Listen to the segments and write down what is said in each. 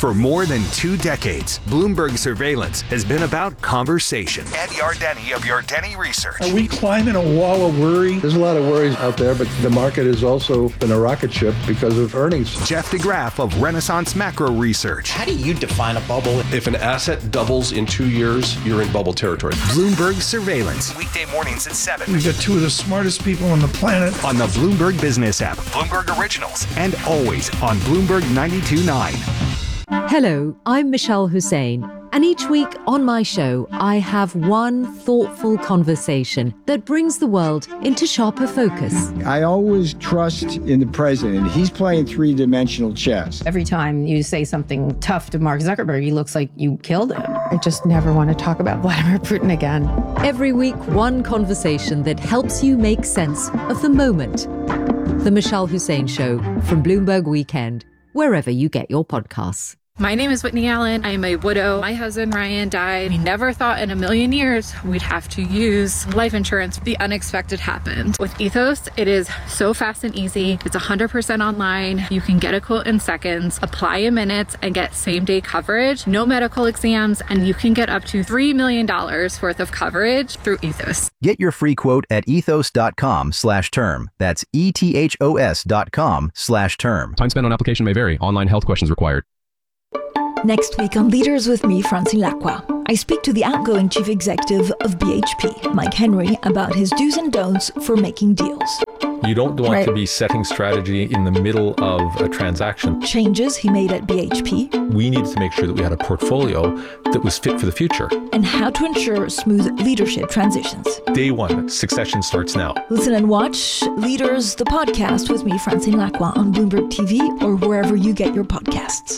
For more than 2 decades, Bloomberg Surveillance has been about conversation. Ed Yardeni of Yardeni Research. Are we climbing a wall of worry? There's a lot of worries out there, but the market has also been a rocket ship because of earnings. Jeff DeGraff of Renaissance Macro Research. How do you define a bubble? If an asset doubles in 2 years, you're in bubble territory. Bloomberg Surveillance. Weekday mornings at 7. We've got 2 of the smartest people on the planet. On the Bloomberg Business app, Bloomberg Originals, and always on Bloomberg 92.9. Hello, I'm Michelle Hussein, and each week on my show, I have one thoughtful conversation that brings the world into sharper focus. I always trust in the president. He's playing 3-dimensional chess. Every time you say something tough to Mark Zuckerberg, he looks like you killed him. I just never want to talk about Vladimir Putin again. Every week, one conversation that helps you make sense of the moment. The Michelle Hussein Show from Bloomberg Weekend, wherever you get your podcasts. My name is Whitney Allen. I'm a widow. My husband, Ryan, died. We never thought in a million years we'd have to use life insurance. The unexpected happened. With Ethos, it is so fast and easy. It's 100% online. You can get a quote in seconds, apply in minutes, and get same-day coverage, no medical exams, and you can get up to $3 million worth of coverage through Ethos. Get your free quote at ethos.com/term. That's ethos.com/term. Time spent on application may vary. Online health questions required. Next week on Leaders with me, Francine Lacqua, I speak to the outgoing chief executive of BHP, Mike Henry, about his do's and don'ts for making deals. You don't want to be setting strategy in the middle of a transaction. Changes he made at BHP. We needed to make sure that we had a portfolio that was fit for the future. And how to ensure smooth leadership transitions. Day one, succession starts now. Listen and watch Leaders, the podcast with me, Francine Lacqua, on Bloomberg TV or wherever you get your podcasts.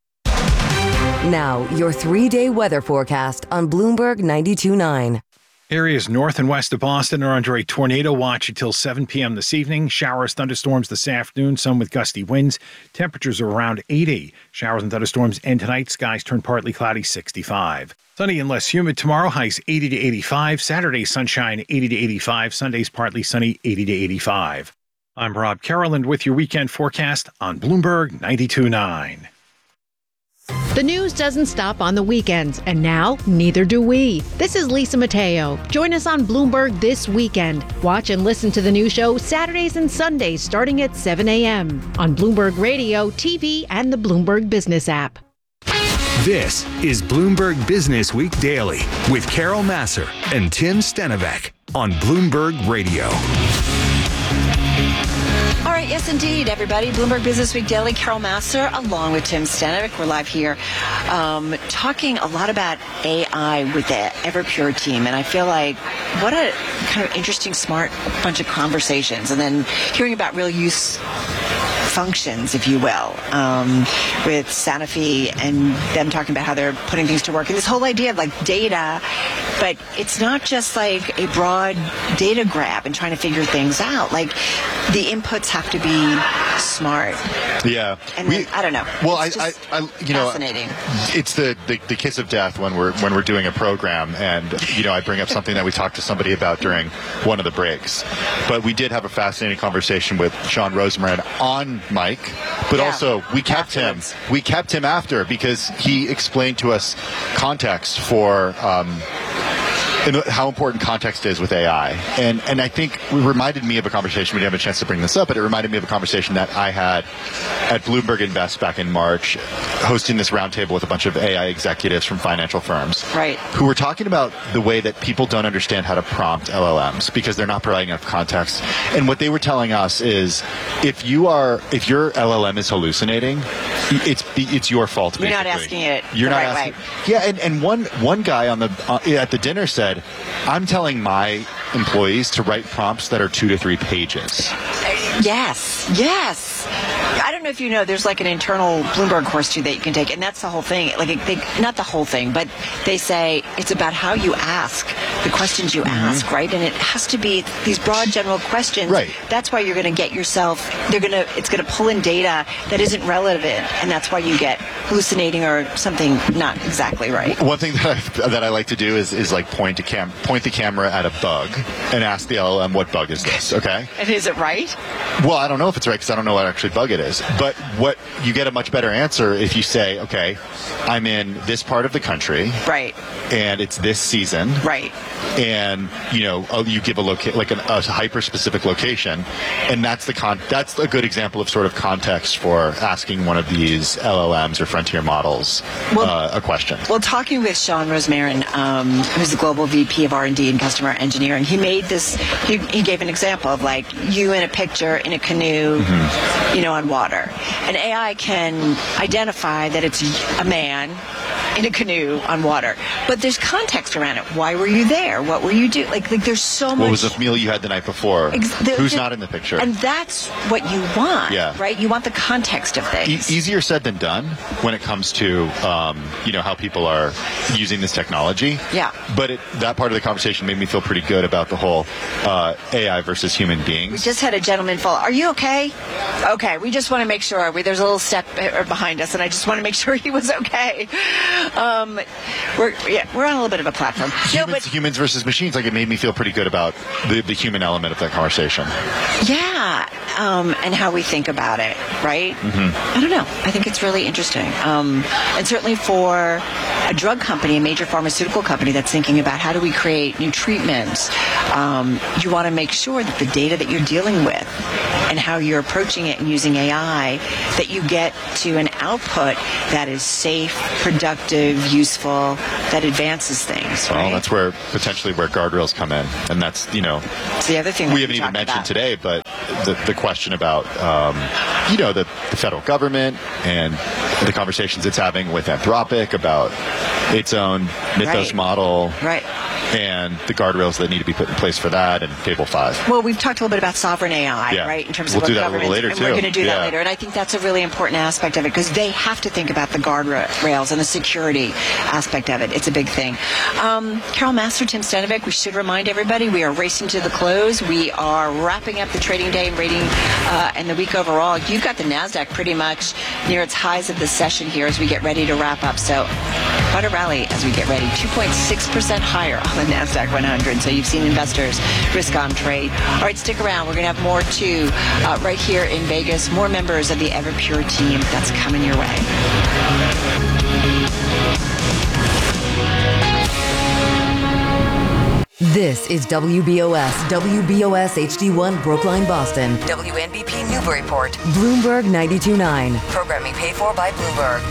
Now, your 3-day weather forecast on Bloomberg 92.9. Areas north and west of Boston are under a tornado watch until 7 p.m. this evening. Showers, thunderstorms this afternoon, some with gusty winds. Temperatures are around 80. Showers and thunderstorms end tonight. Skies turn partly cloudy, 65. Sunny and less humid tomorrow, highs 80 to 85. Saturday, sunshine, 80 to 85. Sundays, partly sunny, 80 to 85. I'm Rob Caroland with your weekend forecast on Bloomberg 92.9. The news doesn't stop on the weekends, and now neither do we. This is Lisa Mateo. Join us on Bloomberg this weekend. Watch and listen to the new show Saturdays and Sundays starting at 7 a.m. on Bloomberg Radio, TV, and the Bloomberg Business app. This is Bloomberg Business Week Daily with Carol Massar and Tim Stenovec on Bloomberg Radio. All right, yes, indeed, everybody. Bloomberg Business Week Daily, Carol Massar, along with Tim Stenovec. We're live here talking a lot about AI with the Everpure team. And I feel like what a kind of interesting, smart bunch of conversations. And then hearing about real use functions, if you will, with Sanofi and them talking about how they're putting things to work. And this whole idea of like data, but it's not just like a broad data grab and trying to figure things out. Like the inputs have to be smart. Yeah. And then, I don't know. Well, it's fascinating. It's the kiss of death when we're doing a program, and I bring up something that we talked to somebody about during one of the breaks. But we did have a fascinating conversation with Sean Rosenbrand on mic, but also we kept him after because he explained to us context for and how important context is with AI. And I think it reminded me of a conversation, we didn't have a chance to bring this up, but it reminded me of a conversation that I had at Bloomberg Invest back in March, hosting this roundtable with a bunch of AI executives from financial firms. Right. Who were talking about the way that people don't understand how to prompt LLMs because they're not providing enough context. And what they were telling us is if your LLM is hallucinating, it's your fault. You're basically. not asking it You're the not right asking. way. Yeah, and one guy at the dinner said, I'm telling my employees to write prompts that are 2 to 3 pages. Yes. I don't know if you know, there's like an internal Bloomberg course too that you can take, and that's the whole thing. Like, not the whole thing, but they say it's about how you ask, the questions you ask, right? And it has to be these broad, general questions. Right. That's why you're going to get yourself. It's going to pull in data that isn't relevant, and that's why you get hallucinating or something not exactly right. One thing that I like to do is like point the camera at a bug and ask the LLM, what bug is this? Okay. And is it right? Well, I don't know if it's right because I don't know what actually bug it is. But what you get a much better answer if you say, okay, I'm in this part of the country. Right. And it's this season. Right. And, you give a hyper-specific location. And that's that's a good example of sort of context for asking one of these LLMs or frontier models a question. Well, talking with Sean Rosemarin, who's the Global VP of R&D and Customer Engineering, he made this, he gave an example of like you in a picture in a canoe, on water. And AI can identify that it's a man in a canoe on water. But there's context around it. Why were you there? What were you doing? Like there's so much. What was the meal you had the night before? Who's not in the picture? And that's what you want, right? You want the context of things. Easier said than done when it comes to, how people are using this technology. Yeah. But that part of the conversation made me feel pretty good about the whole AI versus human beings. We just had a gentleman fall. Are you okay? Okay. We just want to make sure. There's a little step behind us, and I just want to make sure he was okay. We're on a little bit of a platform. Humans versus machines, it made me feel pretty good about the human element of that conversation. Yeah, and how we think about it, right? I don't know. I think it's really interesting. And certainly for a drug company, a major pharmaceutical company that's thinking about how do we create new treatments, you want to make sure that the data that you're dealing with and how you're approaching it and using AI, that you get to an output that is safe, productive, useful, that advances things. Right? Well, that's potentially where guardrails come in, and that's it's the other thing we haven't even mentioned today. But the question about the federal government and the conversations it's having with Anthropic about its own Mythos model, right? And the guardrails that need to be put in place for that, and Table 5. Well, we've talked a little bit about sovereign AI, right? In terms of we'll do that a little later, and too. We're going to do that later. And I think that's a really important aspect of it because they have to think about the guardrails and the security aspect of it. It's a big thing. Carol Massar, Tim Stenovic, we should remind everybody we are racing to the close. We are wrapping up the trading day and rating and the week overall. You've got the NASDAQ pretty much near its highs of the session here as we get ready to wrap up. So quite a rally as we get ready. 2.6% higher on the NASDAQ 100. So you've seen investors risk on trade. All right, stick around. We're going to have more too right here in Vegas. More members of the Everpure team. That's coming your way. This is WBOS HD1 Brookline, Boston. WNBP Newburyport. Bloomberg 92.9. Programming paid for by Bloomberg.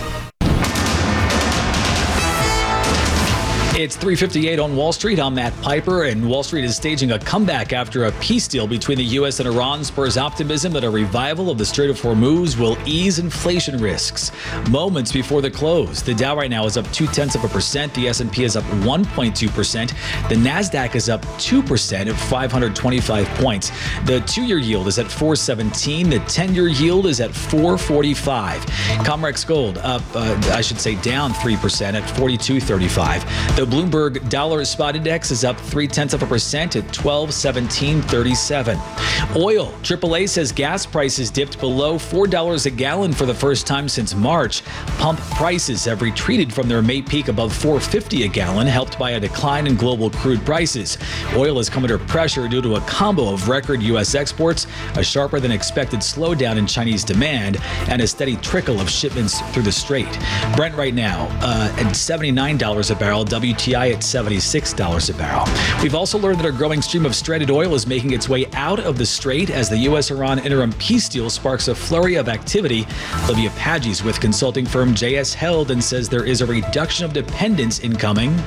It's 3:58 on Wall Street. I'm Matt Piper, and Wall Street is staging a comeback after a peace deal between the U.S. and Iran spurs optimism that a revival of the Strait of Hormuz will ease inflation risks. Moments before the close, the Dow right now is up 0.2%. The S&P is up 1.2%. The Nasdaq is up 2% at 525 points. The 2-year yield is at 4.17. The 10-year yield is at 4.45. Comrex Gold up, down 3% at 42.35. The Bloomberg Dollar Spot Index is up 0.3% at 1217.37. Oil. AAA says gas prices dipped below $4 a gallon for the first time since March. Pump prices have retreated from their May peak above $4.50 a gallon, helped by a decline in global crude prices. Oil has come under pressure due to a combo of record U.S. exports, a sharper than expected slowdown in Chinese demand, and a steady trickle of shipments through the strait. Brent right now at $79 a barrel, WTI at $76 a barrel. We've also learned that a growing stream of stranded oil is making its way out of the strait as the U.S.-Iran interim peace deal sparks a flurry of activity. Olivia Paggi's with consulting firm J.S. Held and says there is a reduction of dependence incoming.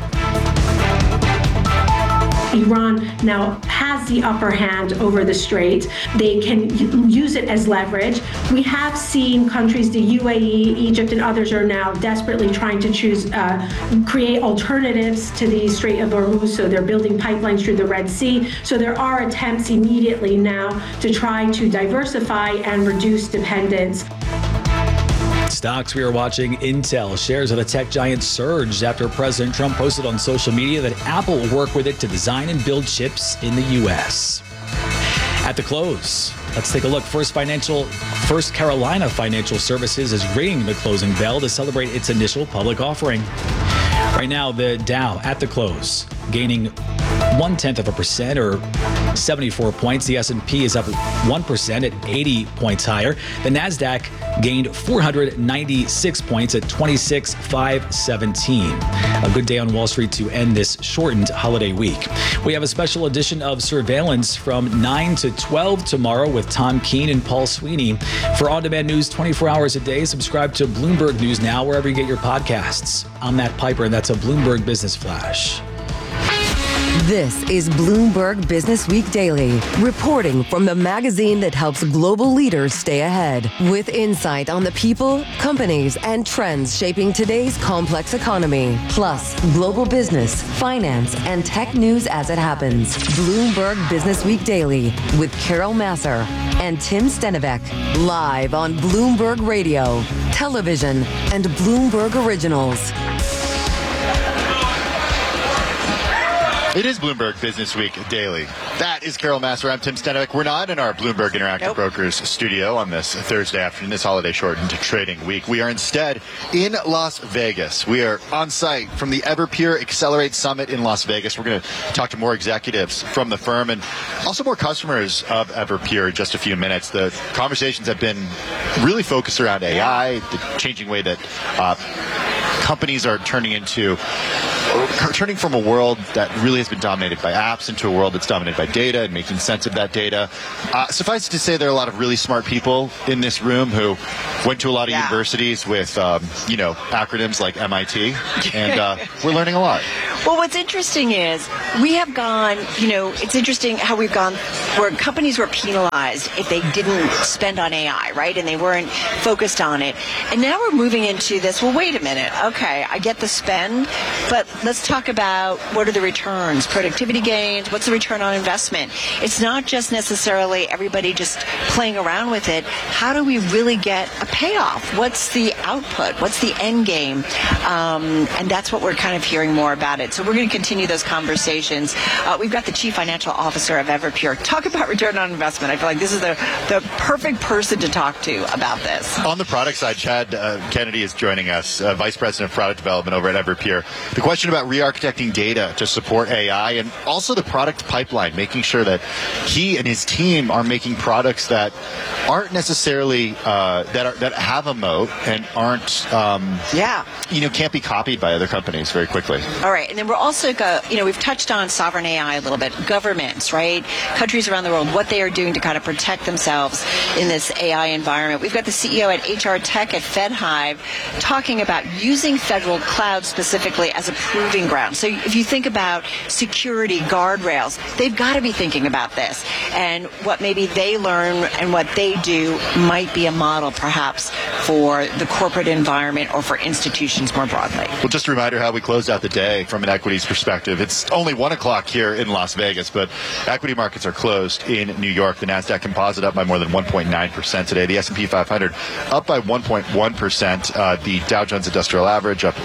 Iran now has the upper hand over the strait. They can use it as leverage. We have seen countries, the UAE, Egypt, and others are now desperately trying to create alternatives to the Strait of Hormuz. So they're building pipelines through the Red Sea. So there are attempts immediately now to try to diversify and reduce dependence. Stocks we are watching. Intel shares of the tech giant surged after President Trump posted on social media that Apple will work with it to design and build chips in the U.S. At the close, let's take a look. First Carolina Financial Services is ringing the closing bell to celebrate its initial public offering. Right now, the Dow at the close gaining 0.1% or 74 points. The S&P is up 1% at 80 points higher. The NASDAQ gained 496 points at 26,517. A good day on Wall Street to end this shortened holiday week. We have a special edition of Surveillance from 9 to 12 tomorrow with Tom Keene and Paul Sweeney. For on-demand news 24 hours a day, subscribe to Bloomberg News Now wherever you get your podcasts. I'm Matt Piper, and that's a Bloomberg Business Flash. This is Bloomberg Business Week Daily, reporting from the magazine that helps global leaders stay ahead, with insight on the people, companies, and trends shaping today's complex economy, plus global business, finance, and tech news as it happens. Bloomberg Business Week Daily with Carol Massar and Tim Stenovec, live on Bloomberg Radio, television, and Bloomberg Originals. It is Bloomberg Business Week Daily. That is Carol Massar. I'm Tim Stenovec. We're not in our Bloomberg Interactive Brokers studio on this Thursday afternoon, this holiday shortened trading week. We are instead in Las Vegas. We are on site from the Everpure Accelerate Summit in Las Vegas. We're going to talk to more executives from the firm and also more customers of Everpure in just a few minutes. The conversations have been really focused around AI, the changing way that companies are turning from a world that really has been dominated by apps into a world that's dominated by data and making sense of that data. Suffice it to say, there are a lot of really smart people in this room who went to a lot of universities with, acronyms like MIT, and we're learning a lot. Well, what's interesting is we have gone, it's interesting how we've gone where companies were penalized if they didn't spend on AI, right? And they weren't focused on it. And now we're moving into this, well, wait a minute. Okay, I get the spend, but let's talk about what are the returns, productivity gains, what's the return on investment? It's not just necessarily everybody just playing around with it. How do we really get a payoff? What's the output? What's the end game? And that's what we're kind of hearing more about it. So we're going to continue those conversations. We've got the Chief Financial Officer of Everpure. Talk about return on investment. I feel like this is the perfect person to talk to about this. On the product side, Chad Kennedy is joining us, Vice President of Product Development over at Everpure. The question about re-architecting data to support AI and also the product pipeline, making sure that he and his team are making products that aren't necessarily that have a moat and aren't can't be copied by other companies very quickly. All right, and then we're also we've touched on sovereign AI a little bit. Governments, right? Countries around the world, what they are doing to kind of protect themselves in this AI environment. We've got the CEO at HR Tech at FedHive talking about using federal cloud specifically as a proving ground. So if you think about security guardrails, they've got to be thinking about this. And what maybe they learn and what they do might be a model perhaps for the corporate environment or for institutions more broadly. Well, just a reminder how we closed out the day from an equities perspective. It's only 1 o'clock here in Las Vegas, but equity markets are closed in New York. The NASDAQ Composite up by more than 1.9% today. The S&P 500 up by 1.1%. The Dow Jones Industrial Average up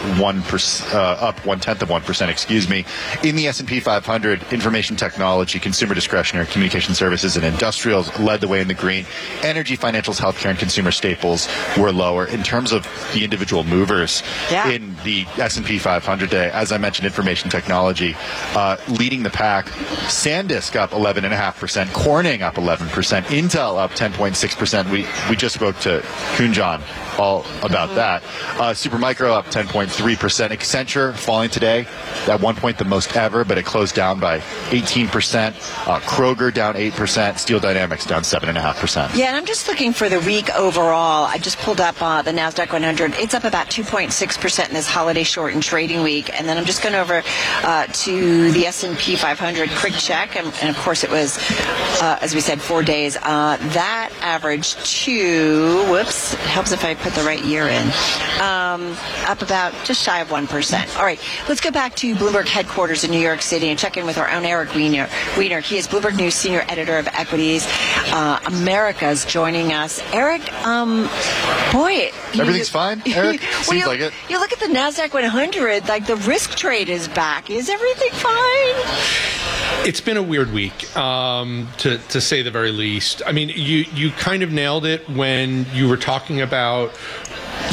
0.1%, excuse me. In the S&P 500, information technology, consumer discretionary, communication services, and industrials led the way in the green. Energy, financials, healthcare, and consumer staples were lower. In terms of the individual movers in the S&P 500 day, as I mentioned, information technology leading the pack. SanDisk up 11.5%, Corning up 11%, Intel up 10.6%. We just spoke to Kunjan all about that. Supermicro up 10.3%. Accenture falling today at one point the most ever, but it closed down by 18%. Kroger down 8%. Steel Dynamics down 7.5%. Yeah, and I'm just looking for the week overall. I just pulled up the NASDAQ 100. It's up about 2.6% in this holiday shortened trading week. And then I'm just going over to the S&P 500 quick check. And of course, it was, as we said, 4 days. That averaged it helps if I put the right year in, up about just shy of 1%. All right, let's go back to Bloomberg headquarters in New York City and check in with our own Eric Weiner. He is Bloomberg News Senior Editor of Equities. America's joining us. Eric, everything's fine, Eric? Seems like it. You look at the NASDAQ 100, like the risk trade is back. Is everything fine? It's been a weird week, to say the very least. I mean, you kind of nailed it when you were talking about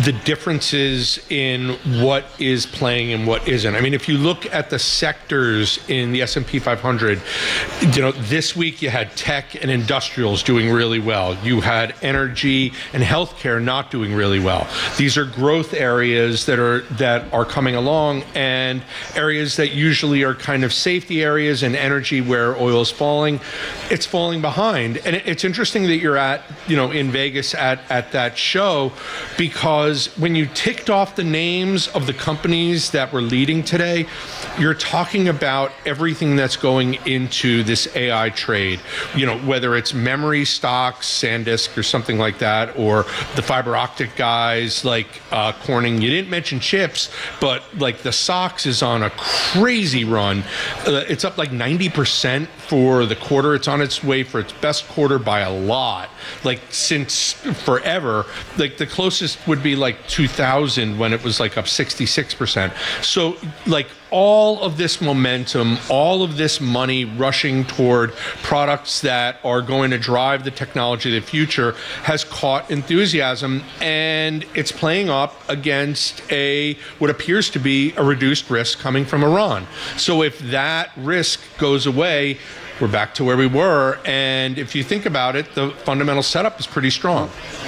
the differences in what is playing and what isn't. I mean, if you look at the sectors in the S&P 500, this week you had tech and industrials doing really well. You had energy and healthcare not doing really well. These are growth areas that are coming along, and areas that usually are kind of safety areas, and energy where oil is falling, it's falling behind. And it's interesting that you're in Vegas at that show, because when you ticked off the names of the companies that were leading today, you're talking about everything that's going into this AI trade. Whether it's memory stocks, SanDisk or something like that, or the fiber optic guys like Corning. You didn't mention chips, but like the SOX is on a crazy run. It's up like 90% for the quarter. It's on its way for its best quarter by a lot, like since forever. Like the closest would be like 2000, when it was like up 66%. So like all of this momentum, all of this money rushing toward products that are going to drive the technology of the future has caught enthusiasm, and it's playing up against what appears to be a reduced risk coming from Iran. So if that risk goes away, we're back to where we were. And if you think about it, the fundamental setup is pretty strong.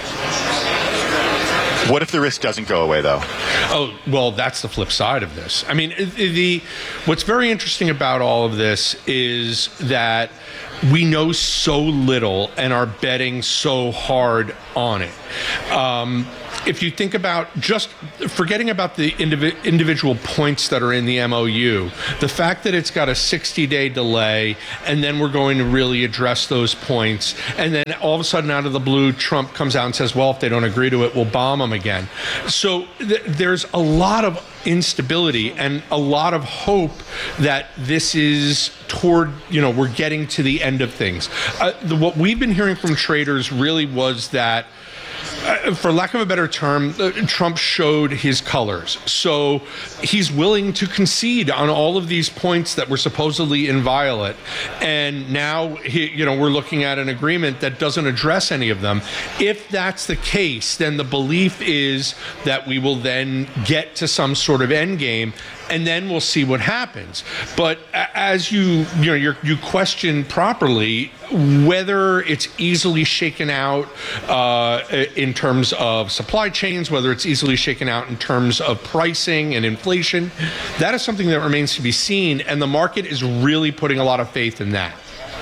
What if the risk doesn't go away, though? Oh, well, that's the flip side of this. I mean, what's very interesting about all of this is that we know so little and are betting so hard on it. If you think about just forgetting about the individual points that are in the MOU, the fact that it's got a 60-day delay, and then we're going to really address those points, and then all of a sudden out of the blue, Trump comes out and says, well, if they don't agree to it, we'll bomb them again. So there's a lot of instability and a lot of hope that this is toward, we're getting to the end of things. What we've been hearing from traders really was that, for lack of a better term, Trump showed his colors. So he's willing to concede on all of these points that were supposedly inviolate. And now, we're looking at an agreement that doesn't address any of them. If that's the case, then the belief is that we will then get to some sort of end game, and then we'll see what happens. But as you question properly whether it's easily shaken out in terms of supply chains, whether it's easily shaken out in terms of pricing and inflation, that is something that remains to be seen, and the market is really putting a lot of faith in that.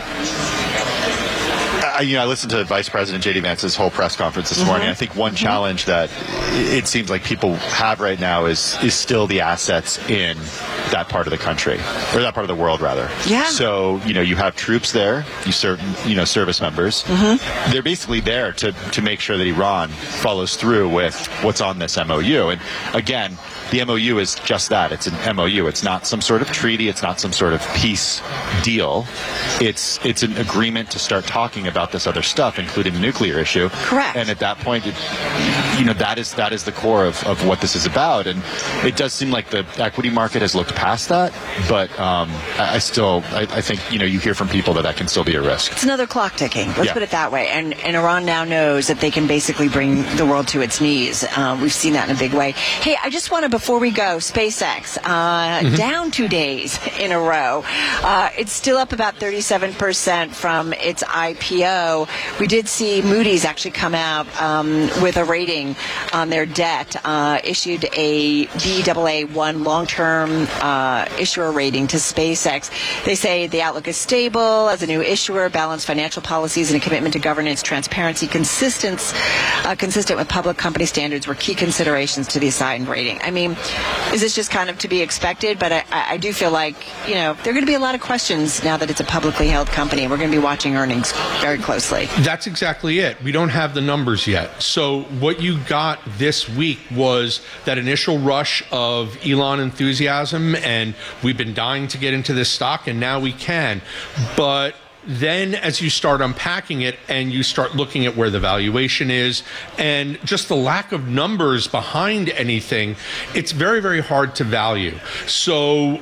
I listened to Vice President J.D. Vance's whole press conference this morning. I think one challenge that it seems like people have right now is still the assets in that part of the country, or that part of the world, rather. Yeah. So, you have troops there, you serve, service members. They're basically there to make sure that Iran follows through with what's on this MOU. And again, the MOU is just that. It's an MOU. It's not some sort of treaty. It's not some sort of peace deal. It's an agreement to start talking about this other stuff, including the nuclear issue. Correct. And at that point, that is the core of what this is about. And it does seem like the equity market has looked past that, but I think you hear from people that can still be a risk. It's another clock ticking. Let's put it that way. And Iran now knows that they can basically bring the world to its knees. We've seen that in a big way. Hey, I just want to, before we go, SpaceX down 2 days in a row. It's still up about 37% from its IPO. We did see Moody's actually come out with a rating on their debt, issued a Baa1 long-term issuer rating to SpaceX. They say the outlook is stable as a new issuer, balanced financial policies, and a commitment to governance, transparency, consistent with public company standards were key considerations to the assigned rating. I mean, is this just kind of to be expected? But I do feel like, there are going to be a lot of questions now that it's a publicly held company. We're going to be watching earnings very closely. That's exactly it. We don't have the numbers yet. So what you got this week was that initial rush of Elon enthusiasm, and we've been dying to get into this stock, and now we can. But then as you start unpacking it and you start looking at where the valuation is and just the lack of numbers behind anything, it's very, very hard to value. So,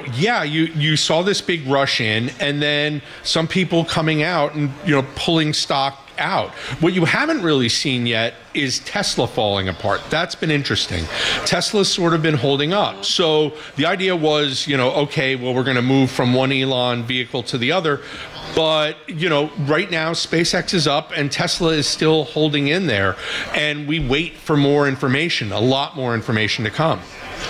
you saw this big rush in, and then some people coming out and, pulling stock out. What you haven't really seen yet is Tesla falling apart. That's been interesting. Tesla's sort of been holding up. So the idea was, okay, well, we're going to move from one Elon vehicle to the other. But, right now, SpaceX is up and Tesla is still holding in there. And we wait for more information, a lot more information to come.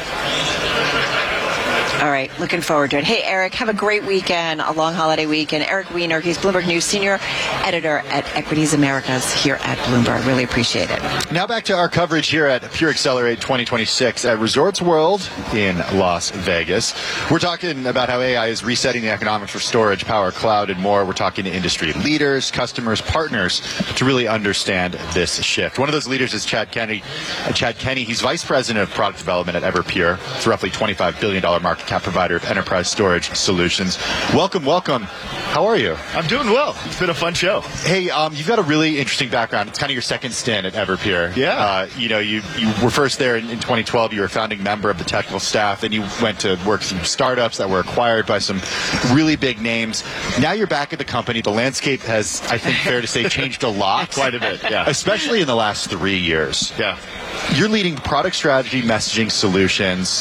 All right, looking forward to it. Hey, Eric, have a great weekend, a long holiday weekend. Eric Weiner, he's Bloomberg News Senior Editor at Equities Americas here at Bloomberg. Really appreciate it. Now back to our coverage here at Pure Accelerate 2026 at Resorts World in Las Vegas. We're talking about how AI is resetting the economics for storage, power, cloud, and more. We're talking to industry leaders, customers, partners to really understand this shift. One of those leaders is Chad Kenny. He's Vice President of Product Development at Everpure. It's a roughly $25 billion market cap provider of enterprise storage solutions. Welcome. How are you? I'm doing well. It's been a fun show. Hey, you've got a really interesting background. It's kind of your second stint at Everpure. Yeah. You were first there in 2012. You were a founding member of the technical staff. Then you went to work some startups that were acquired by some really big names. Now you're back at the company. The landscape has, I think, fair to say, changed a lot. Quite a bit, yeah. Especially in the last 3 years. Yeah. You're leading product strategy, messaging solutions.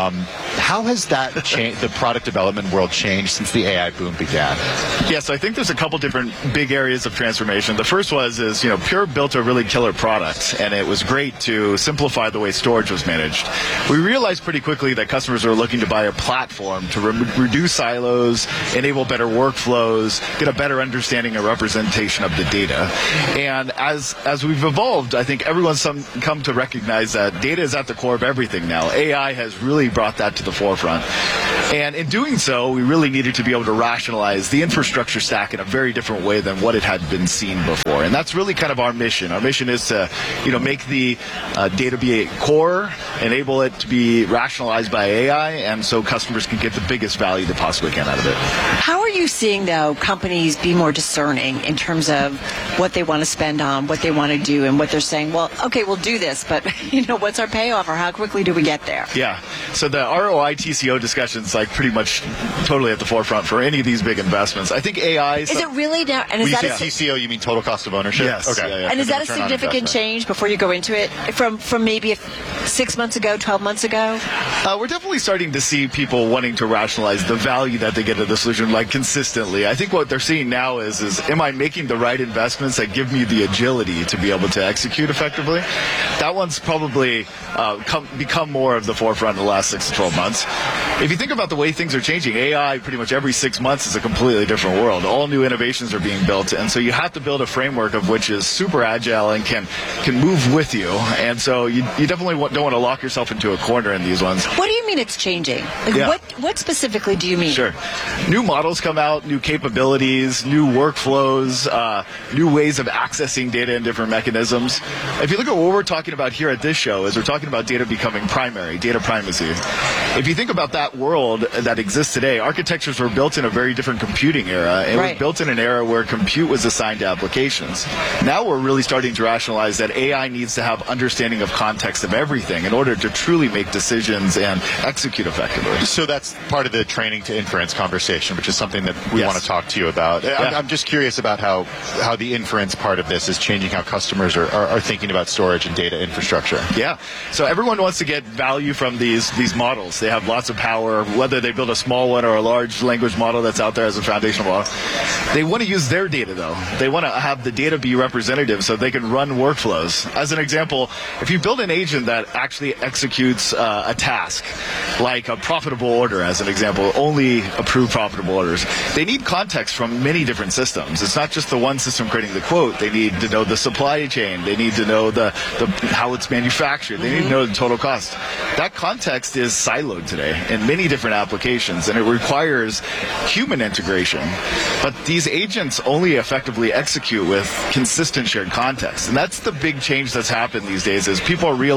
How has that changed, the product development world changed since the AI boom began? Yes, I think there's a couple different big areas of transformation. The first is Pure built a really killer product, and it was great to simplify the way storage was managed. We realized pretty quickly that customers are looking to buy a platform to reduce silos, enable better workflows, get a better understanding and representation of the data. And as we've evolved, I think everyone's come to recognize that data is at the core of everything now. AI has really brought that to the forefront. And in doing so, we really needed to be able to rationalize the infrastructure stack in a very different way than what it had been seen before. And that's really kind of our mission. Our mission is to, make the data be a core, enable it to be rationalized by AI, and so customers can get the biggest value they possibly can out of it. How are you seeing, though, companies be more discerning in terms of what they want to spend on, what they want to do, and what they're saying, well, okay, we'll do this, but, what's our payoff, or how quickly do we get there? Yeah. So the ROI TCO discussion's pretty much totally at the forefront for any of these big investments. I think AI... Is it really now? And when you say TCO, you mean total cost of ownership? Yes. Okay. Yeah. And is that a significant change before you go into it from maybe 6 months ago, 12 months ago? We're definitely starting to see people wanting to rationalize the value that they get of the solution consistently. I think what they're seeing now is am I making the right investments that give me the agility to be able to execute effectively? That one's probably become more of the forefront in the last 6 to 12 months. If you think about the way things are changing, AI pretty much every 6 months is a completely different world. All new innovations are being built, and so you have to build a framework of which is super agile and can move with you. And so you definitely don't want to lock yourself into a corner in these ones. What do you mean it's changing? What specifically do you mean? Sure. New models come out, new capabilities, new workflows, new ways of accessing data in different mechanisms. If you look at what we're talking about here at this show, is we're talking about data becoming primary, data primacy. If you think about that world that exists today, architectures were built in a very different computing era. It was built in an era where compute was assigned to applications. Now we're really starting to rationalize that AI needs to have understanding of context of everything in order to truly make decisions and execute effectively. So that's part of the training to inference conversation, which is something that we want to talk to you about. I'm just curious about how the inference part of this is changing how customers are thinking about storage and data infrastructure. Yeah. So everyone wants to get value from these models. They have lots of power, whether they build a small one or a large language model that's out there as a foundational model. They want to use their data, though. They want to have the data be representative so they can run workflows. As an example, if you build an agent that actually executes a task, like a profitable order, as an example, only approve profitable orders, they need context from many different systems. It's not just the one system creating the quote. They need to know the supply chain. They need to know the how it's manufactured. They need to know the total cost. That context is siloed today in many different applications, and it requires human integration. But these agents only effectively execute with consistent shared context. And that's the big change that's happened these days, is people are realizing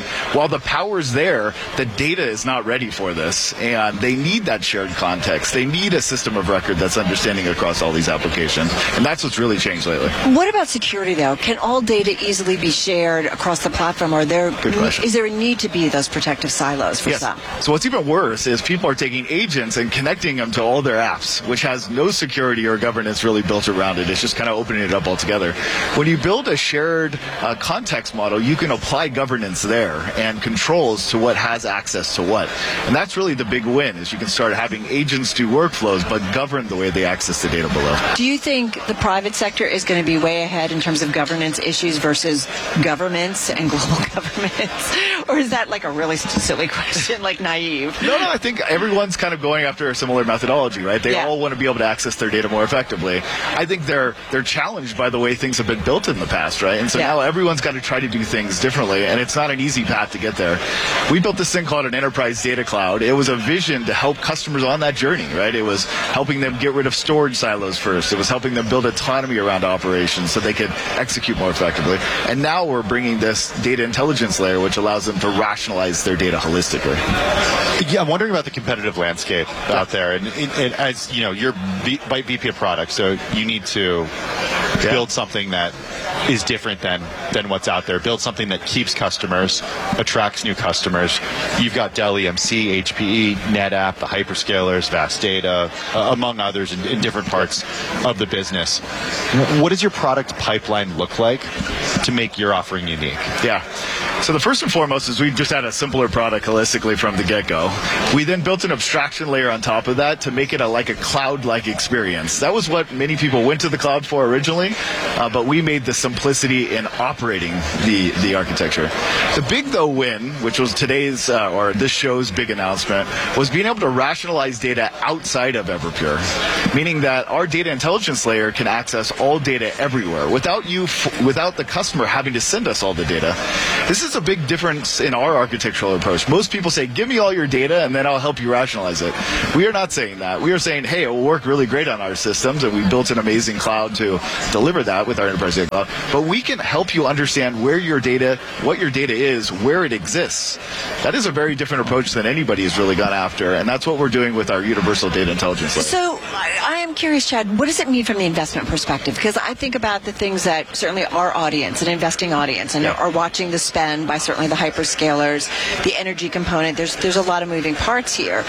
while the power's there, the data is not ready for this, and they need that shared context. They need a system of record that's understanding across all these applications, and that's what's really changed lately. What about security, though? Can all data easily be shared across the platform, or is there a need to be those protective silos for some? So what's even worse is people are taking agents and connecting them to all their apps, which has no security or governance really built around it. It's just kind of opening it up altogether. When you build a shared context model, you can apply governance there and controls to what has access to what. And that's really the big win, is you can start having agents do workflows, but govern the way they access the data below. Do you think the private sector is going to be way ahead in terms of governance issues versus governments and global governments? Or is that like a really silly question, like naive? No, I think everyone's kind of going after a similar methodology, right? They all want to be able to access their data more effectively. I think they're challenged by the way things have been built in the past, right? And so now everyone's got to try to do things differently, and it's not an easy path to get there. We built this thing called an enterprise data cloud. It was a vision to help customers on that journey, right? It was helping them get rid of storage silos first. It was helping them build autonomy around operations so they could execute more effectively. And now we're bringing this data intelligence layer, which allows them to rationalize their data holistically. Yeah, I'm wondering about the competitive landscape out there. And as you know, you're VP of product, so you need to build something that is different than what's out there. Build something that keeps customers, attracts new customers. You've got Dell EMC, HPE, NetApp, the hyperscalers, Vast Data, among others in different parts of the business. What does your product pipeline look like to make your offering unique? Yeah. So the first and foremost is we just had a simpler product holistically from the get-go. We then built an abstraction layer on top of that to make it like a cloud-like experience. That was what many people went to the cloud for originally, but we made the simplicity in operating the architecture. The big, though, win, which was today's or this show's big announcement, was being able to rationalize data outside of Everpure, meaning that our data intelligence layer can access all data everywhere without the customer having to send us all the data. This is a big difference in our architectural approach. Most people say, give me all your data and then I'll help you rationalize it. We are not saying that. We are saying, hey, it will work really great on our systems, and we built an amazing cloud to deliver that with our enterprise data cloud. But we can help you understand where your data, what your data is, where it exists. That is a very different approach than anybody has really gone after, and that's what we're doing with our universal data intelligence layer. So I am curious, Chad, what does it mean from the investment perspective? Because I think about the things that certainly our audience, an investing audience, and are watching the spend by certainly the hyperscalers, the energy component. There's a lot of moving parts here.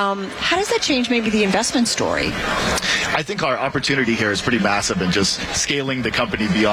How does that change maybe the investment story? I think our opportunity here is pretty massive in just scaling the company beyond